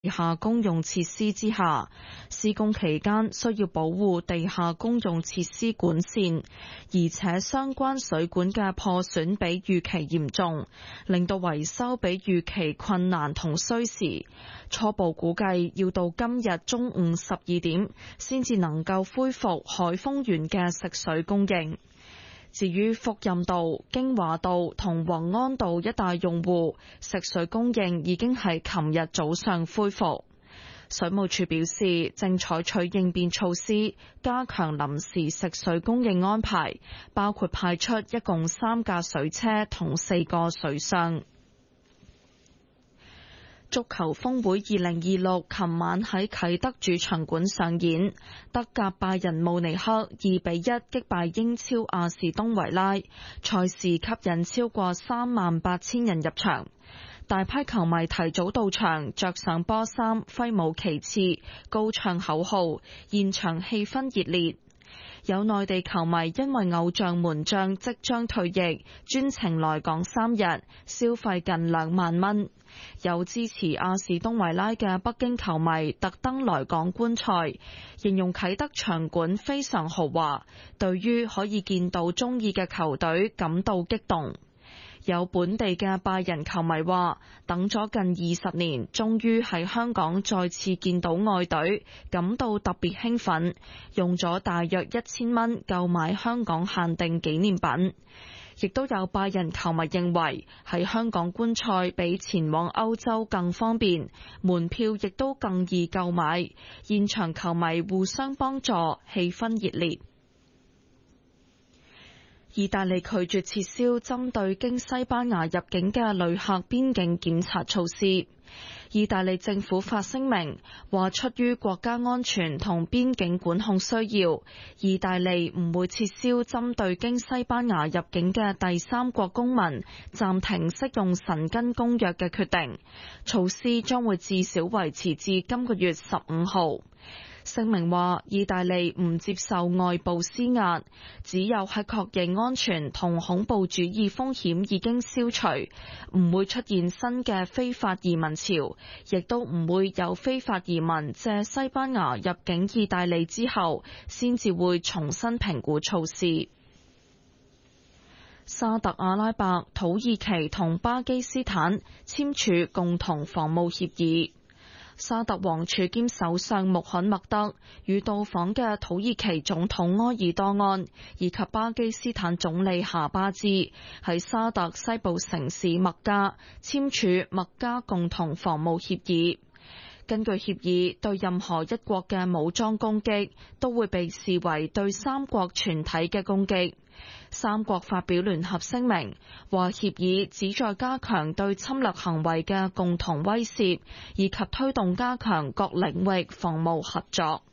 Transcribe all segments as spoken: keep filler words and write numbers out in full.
地下公用設施之下，施工期間需要保護地下公用設施管線，而且相關水管嘅破損比預期嚴重，令到維修比預期困難同需時。初步估計要到今日中午十二點先至能夠恢復海豐園嘅食水供應。至於福蔭道、京華道同宏安道一帶用戶，食水供應已經係琴日早上恢復。水務署表示，正採取應變措施，加強臨時食水供應安排，包括派出一共三架水車同四個水箱。足球峰會二零二六琴晚喺啟德主場館上演，德甲拜仁慕尼黑二比一擊敗英超阿士東維拉，賽事吸引超過三萬八千人入場。大批球迷提早到場，着上波衫，揮舞旗幟，高唱口號，現場氣氛熱烈。有內地球迷因為偶像門將即將退役，專程來港三日，消費近兩萬蚊。有支持阿士東維拉嘅北京球迷特登來港觀賽，形容啟德場館非常豪華，對於可以見到中意嘅球隊感到激動。有本地嘅拜仁球迷話，等咗近二十年，終於喺香港再次見到愛隊，感到特別興奮，用咗大約一千蚊購買香港限定紀念品。亦都有拜仁球迷認為喺香港觀賽比前往歐洲更方便，門票亦都更易購買，現場球迷互相幫助，氣氛熱烈。意大利拒絕撤銷針對經西班牙入境嘅旅客邊境檢查措施。意大利政府發聲明話，出於國家安全同邊境管控需要，意大利唔會撤銷針對經西班牙入境嘅第三國公民暫停適用申根公約嘅決定。措施將會至少維持至今個月十五號。聲明話，意大利唔接受外部施壓，只有喺確認安全同恐怖主義風險已經消除，唔會出現新嘅非法移民潮，亦都唔會有非法移民借西班牙入境意大利之後，先至會重新評估措施。沙特阿拉伯、土耳其同巴基斯坦簽署共同防務協議。沙特王儲兼首相穆罕默德與到訪嘅土耳其總統埃爾多安以及巴基斯坦總理夏巴茲喺沙特西部城市麥加簽署麥加共同防務協議。根據協議，對任何一國嘅武裝攻擊都會被視為對三國全體嘅攻擊。三國發表聯合聲明，話協議旨在加強對侵略行為嘅共同威懾，以及推動加強各領域防務合作。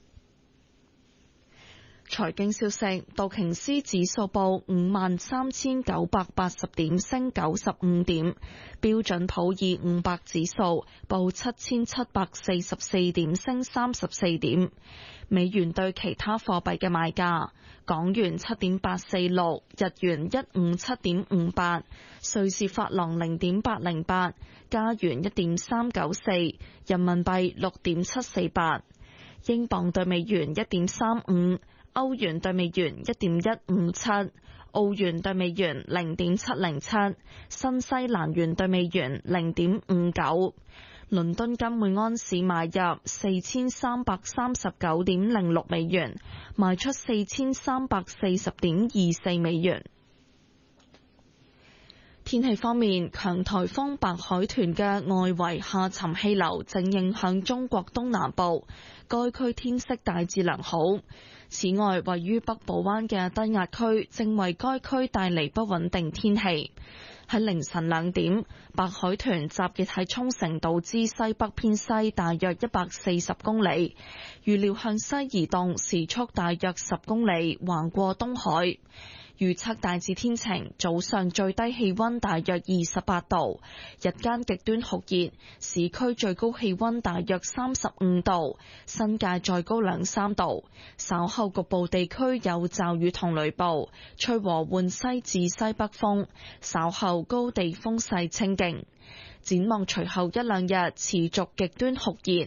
財經消息，道瓊斯指數報五萬三千九百八十點，升九十五點；標準普爾五百指數報七千七百四十四點，升三十四點。美元對其他貨幣嘅賣價：港元七點八四六，日元一五七點五八，瑞士法郎零點八零八，加元一點三九四，人民幣六點七四八，英鎊對美元一點三五。歐元對美元一點一五七，澳元對美元零點七零七，新西蘭元對美元零點五九。倫敦金每安士買入四千三百三十九點零六美元，賣出四千三百四十點二四美元。天氣方面，強颱風白海豚嘅外圍下沉氣流正影響中國東南部，該區天色大致良好。此外，位於北部灣嘅低壓區正為該區帶嚟不穩定天氣。喺凌晨兩點，白海豚集結喺沖繩島之西北偏西大約一百四十公里，預料向西移動，時速大約十公里，橫過東海。 預測大致天晴，早上最低氣溫大約二十八度，日間極端酷熱，市區最高氣溫大約三十五度，新界再高兩三度。稍後局部地區有驟雨同雷暴，吹和緩西至西北風，稍後高地風勢清勁。展望隨後一兩日持續極端酷熱，